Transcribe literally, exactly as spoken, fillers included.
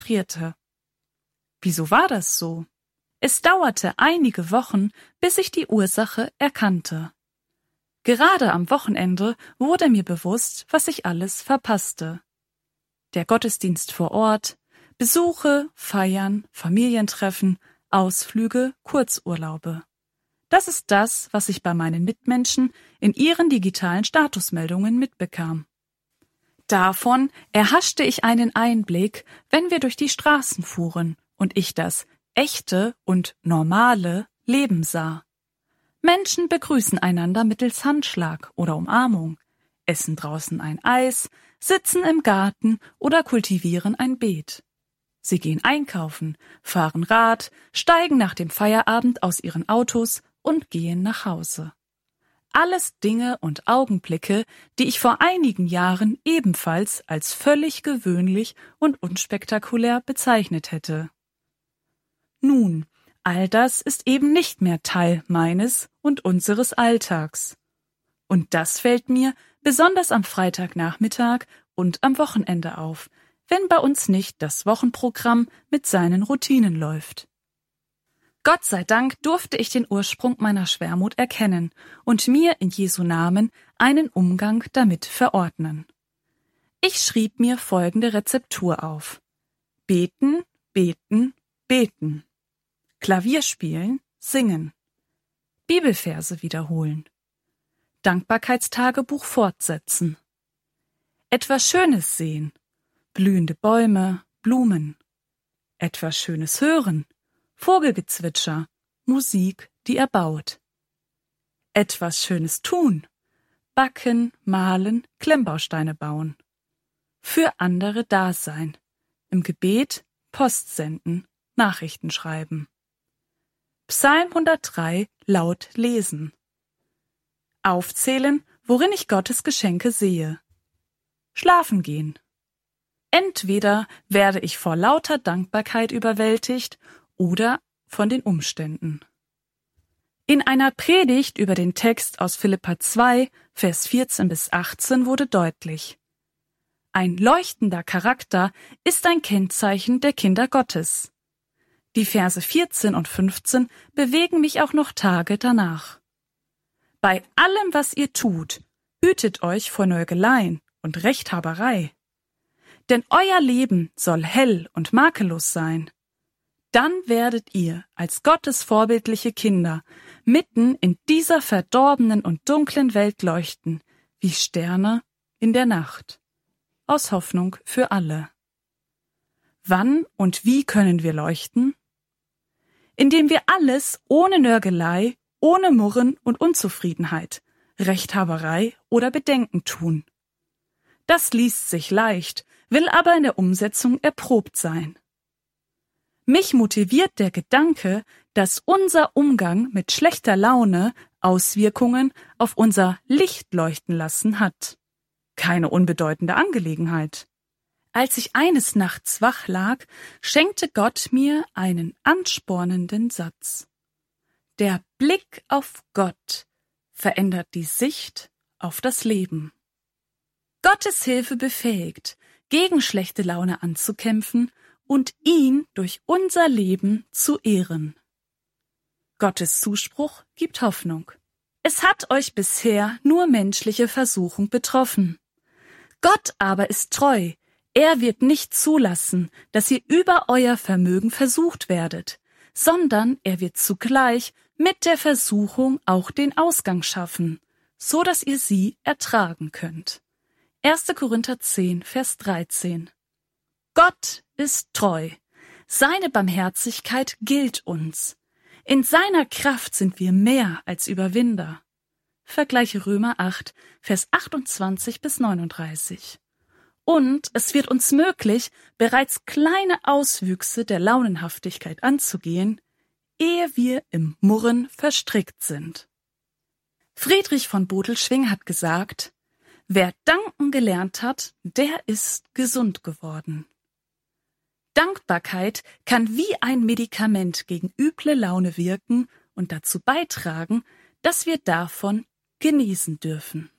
frustrierte. Wieso war das so? Es dauerte einige Wochen, bis ich die Ursache erkannte. Gerade am Wochenende wurde mir bewusst, was ich alles verpasste. Der Gottesdienst vor Ort, Besuche, Feiern, Familientreffen, Ausflüge, Kurzurlaube. Das ist das, was ich bei meinen Mitmenschen in ihren digitalen Statusmeldungen mitbekam. Davon erhaschte ich einen Einblick, wenn wir durch die Straßen fuhren und ich das echte und normale Leben sah. Menschen begrüßen einander mittels Handschlag oder Umarmung, essen draußen ein Eis, sitzen im Garten oder kultivieren ein Beet. Sie gehen einkaufen, fahren Rad, steigen nach dem Feierabend aus ihren Autos und gehen nach Hause. Alles Dinge und Augenblicke, die ich vor einigen Jahren ebenfalls als völlig gewöhnlich und unspektakulär bezeichnet hätte. Nun, all das ist eben nicht mehr Teil meines und unseres Alltags. Und das fällt mir besonders am Freitagnachmittag und am Wochenende auf, wenn bei uns nicht das Wochenprogramm mit seinen Routinen läuft. Gott sei Dank durfte ich den Ursprung meiner Schwermut erkennen und mir in Jesu Namen einen Umgang damit verordnen. Ich schrieb mir folgende Rezeptur auf: Beten, beten, beten. Klavier spielen, singen. Bibelverse wiederholen. Dankbarkeitstagebuch fortsetzen. Etwas Schönes sehen. Blühende Bäume, Blumen. Etwas Schönes hören. Vogelgezwitscher, Musik, die erbaut. Etwas Schönes tun. Backen, malen, Klemmbausteine bauen. Für andere da sein. Im Gebet Post senden, Nachrichten schreiben. Psalm hundertdrei laut lesen. Aufzählen, worin ich Gottes Geschenke sehe. Schlafen gehen. Entweder werde ich vor lauter Dankbarkeit überwältigt oder von den Umständen. In einer Predigt über den Text aus Philipper zwei, Vers vierzehn bis achtzehn wurde deutlich: Ein leuchtender Charakter ist ein Kennzeichen der Kinder Gottes. Die Verse vierzehn und fünfzehn bewegen mich auch noch Tage danach. Bei allem, was ihr tut, hütet euch vor Nörgeleien und Rechthaberei. Denn euer Leben soll hell und makellos sein. Dann werdet ihr als Gottes vorbildliche Kinder mitten in dieser verdorbenen und dunklen Welt leuchten, wie Sterne in der Nacht. Aus Hoffnung für alle. Wann und wie können wir leuchten? Indem wir alles ohne Nörgelei, ohne Murren und Unzufriedenheit, Rechthaberei oder Bedenken tun. Das liest sich leicht, will aber in der Umsetzung erprobt sein. Mich motiviert der Gedanke, dass unser Umgang mit schlechter Laune Auswirkungen auf unser Lichtleuchten lassen hat. Keine unbedeutende Angelegenheit. Als ich eines Nachts wach lag, schenkte Gott mir einen anspornenden Satz. Der Blick auf Gott verändert die Sicht auf das Leben. Gottes Hilfe befähigt, gegen schlechte Laune anzukämpfen und ihn durch unser Leben zu ehren. Gottes Zuspruch gibt Hoffnung. Es hat euch bisher nur menschliche Versuchung betroffen. Gott aber ist treu. Er wird nicht zulassen, dass ihr über euer Vermögen versucht werdet, sondern er wird zugleich mit der Versuchung auch den Ausgang schaffen, so dass ihr sie ertragen könnt. erster Korinther zehn, Vers dreizehn. Gott ist treu. Seine Barmherzigkeit gilt uns. In seiner Kraft sind wir mehr als Überwinder. Vergleiche Römer acht, Vers achtundzwanzig bis neununddreißig. Und es wird uns möglich, bereits kleine Auswüchse der Launenhaftigkeit anzugehen, ehe wir im Murren verstrickt sind. Friedrich von Bodelschwingh hat gesagt: Wer danken gelernt hat, der ist gesund geworden. Dankbarkeit kann wie ein Medikament gegen üble Laune wirken und dazu beitragen, dass wir davon genießen dürfen.